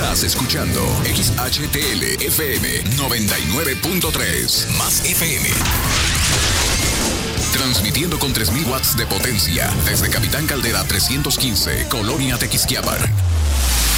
Estás escuchando XHTL FM 99.3 más FM. Transmitiendo con 3.000 watts de potencia desde Capitán Caldera 315, Colonia Tequisquiabar.